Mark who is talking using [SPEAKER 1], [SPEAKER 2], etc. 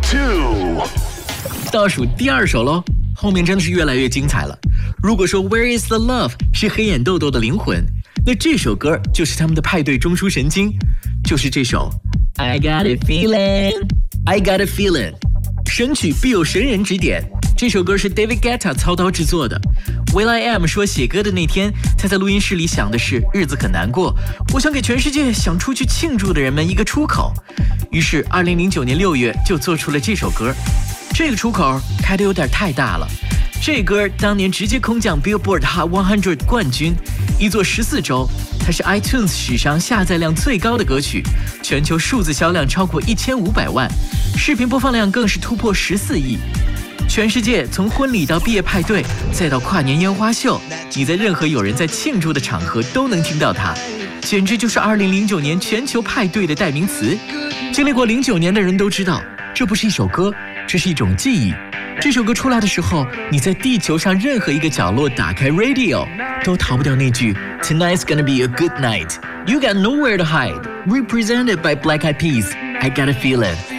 [SPEAKER 1] 2
[SPEAKER 2] 倒数第2首咯，后面真的是越来越精彩了。如果说 Where is the Love 是黑眼豆豆的灵魂，那这首歌就是他们的派对中枢神经，就是这首 I got a feeling I got a feeling。 神曲必有神人指点，这首歌是 David Guetta 操刀制作的。will.i.am 说写歌的那天，他在录音室里想的是日子很难过，我想给全世界想出去庆祝的人们一个出口，于是2009年6月就做出了这首歌。这个出口开得有点太大了，这歌当年直接空降 Billboard Hot 100冠军，一做14周，它是 iTunes 史上下载量最高的歌曲，全球数字销量超过1500万，视频播放量更是突破14亿。全世界从婚礼到毕业派对，再到跨年烟花秀，你在任何有人在庆祝的场合都能听到它，简直就是2009年全球派对的代名词。经历过09年的人都知道，这不是一首歌，这是一种记忆。这首歌出来的时候，你在地球上任何一个角落打开 radio 都逃不掉那句 Tonight's gonna be a good night. You got nowhere to hide. Represented by Black Eyed Peas. I got a feeling.